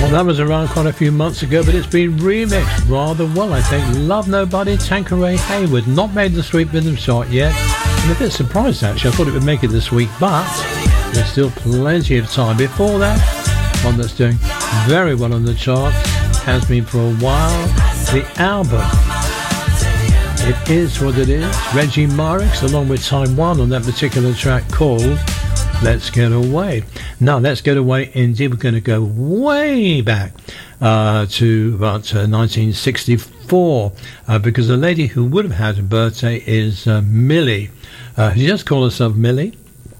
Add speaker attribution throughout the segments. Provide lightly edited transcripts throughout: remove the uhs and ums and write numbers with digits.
Speaker 1: Well, that was around quite a few months ago, but it's been remixed rather well, I think. Love Nobody, Tanqueray Hayward. Not made the Sweet Rhythm chart yet. I'm a bit surprised, actually. I thought it would make it this week, but there's still plenty of time. Before that, one that's doing very well on the charts, has been for a while, the album. It Is What It Is. Reggie Marix, along with Taiwan on that particular track called Let's Get Away. Now, Let's Get Away, indeed, we're going to go way back to about 1964, because the lady who would have had a birthday is Millie. She just called herself Millie.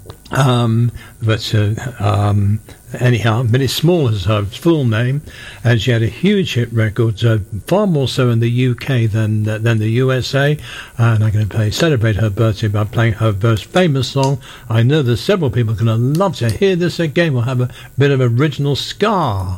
Speaker 1: Anyhow, Millie Small is her full name, and she had a huge hit record, far more so in the UK than the USA. And I'm going to celebrate her birthday by playing her most famous song. I know there's several people going to love to hear this again. We'll have a bit of original ska.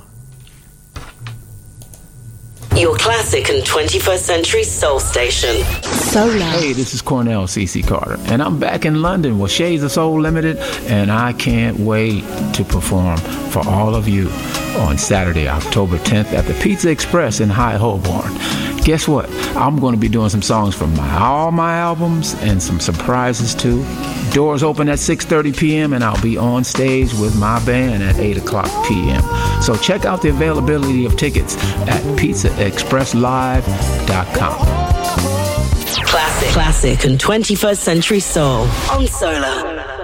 Speaker 2: Your classic and 21st century soul station.
Speaker 3: Solar. Hey, this is Cornell C.C. Carter, and I'm back in London with Shades of Soul Limited, and I can't wait to perform for all of you on Saturday, October 10th at the Pizza Express in High Holborn. Guess what? I'm going to be doing some songs from all my albums and some surprises too. Doors open at 6:30 p.m. and I'll be on stage with my band at 8 o'clock p.m. So check out the availability of tickets at pizzaexpresslive.com.
Speaker 2: Classic and 21st century soul on Solar.